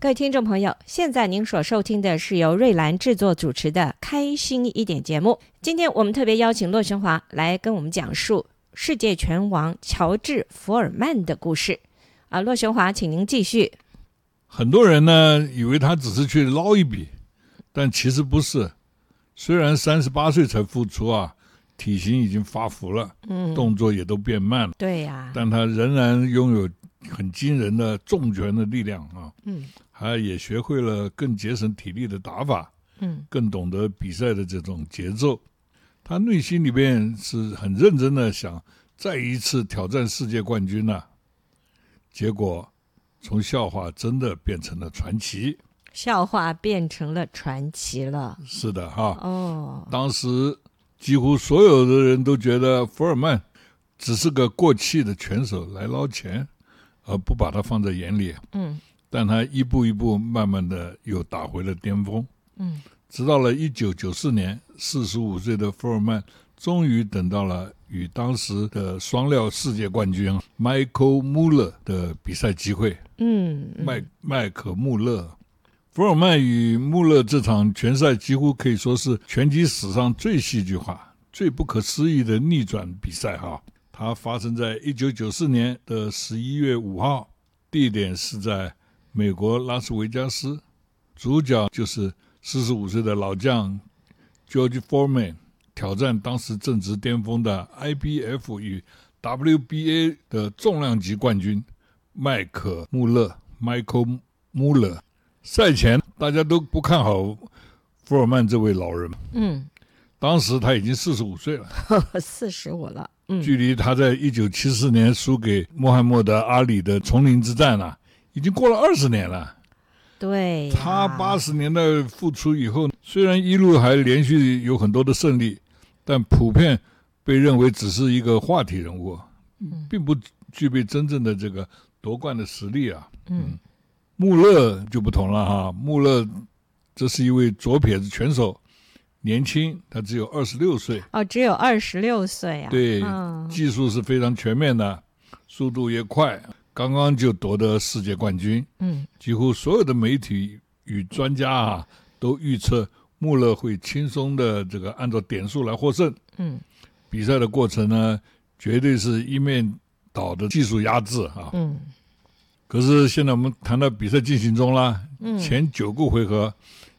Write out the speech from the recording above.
各位听众朋友，现在您所收听的是由瑞兰制作主持的《开心一点》节目。今天我们特别邀请骆雄华来跟我们讲述世界拳王乔治·福尔曼的故事。骆雄华，请您继续。 很多人呢以为他只是去捞一笔，但其实不是。虽然38岁才复出啊，体型已经发福了，动作也都变慢了， 对呀， 但他仍然拥有很惊人的重拳的力量啊，他也学会了更节省体力的打法，更懂得比赛的这种节奏。他内心里边是很认真的想再一次挑战世界冠军啊，结果从笑话真的变成了传奇。 笑话变成了传奇了。 是的哈，当时几乎所有的人都觉得福尔曼只是个过气的拳手来捞钱，而不把他放在眼里。但他一步一步慢慢的又打回了巅峰。直到了1994年，45岁的福尔曼终于等到了与当时的双料世界冠军迈克·穆勒的比赛机会。麦克穆勒，福尔曼与穆勒这场拳赛几乎可以说是拳击史上最戏剧化、最不可思议的逆转比赛哈。它发生在1994年的11月5号，地点是在美国拉斯维加斯，主角就是45岁的老将 George Foreman 挑战当时正值巅峰的 IBF 与 WBA 的重量级冠军迈克·穆勒 Michael Muller。赛前大家都不看好福尔曼这位老人，当时他已经45岁了 45了， 距离他在1974年输给穆罕默德·阿里的丛林之战啊，已经过了20年了。 对， 他80年代复出以后，虽然一路还连续有很多的胜利，但普遍被认为只是一个话题人物，并不具备真正的这个夺冠的实力啊。穆勒就不同了哈，穆勒这是一位左撇子拳手，年轻，他只有26岁。 只有26岁啊。 对，技术是非常全面的，速度也快，刚刚就夺得世界冠军。几乎所有的媒体与专家啊都预测穆勒会轻松的这个按照点数来获胜。比赛的过程呢，绝对是一面倒的技术压制啊。可是现在我们谈到比赛进行中啦，前9个回合